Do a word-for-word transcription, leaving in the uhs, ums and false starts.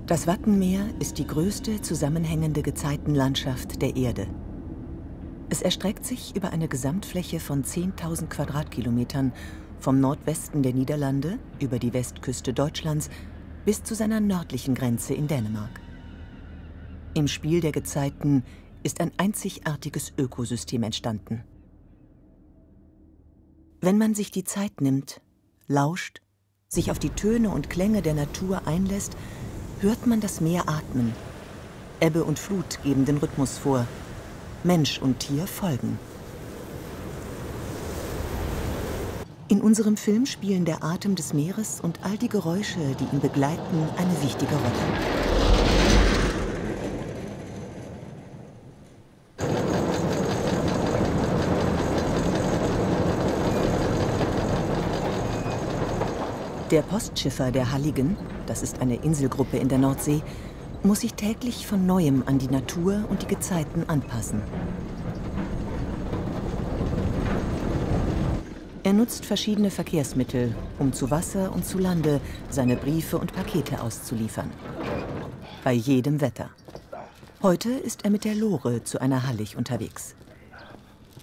Das Wattenmeer ist die größte zusammenhängende Gezeitenlandschaft der Erde. Es erstreckt sich über eine Gesamtfläche von zehntausend Quadratkilometern vom Nordwesten der Niederlande über die Westküste Deutschlands bis zu seiner nördlichen Grenze in Dänemark. Im Spiel der Gezeiten ist ein einzigartiges Ökosystem entstanden. Wenn man sich die Zeit nimmt, lauscht, sich auf die Töne und Klänge der Natur einlässt, hört man das Meer atmen. Ebbe und Flut geben den Rhythmus vor. Mensch und Tier folgen. In unserem Film spielen der Atem des Meeres und all die Geräusche, die ihn begleiten, eine wichtige Rolle. Der Postschiffer der Halligen, das ist eine Inselgruppe in der Nordsee, muss sich täglich von Neuem an die Natur und die Gezeiten anpassen. Er nutzt verschiedene Verkehrsmittel, um zu Wasser und zu Lande seine Briefe und Pakete auszuliefern. Bei jedem Wetter. Heute ist er mit der Lore zu einer Hallig unterwegs.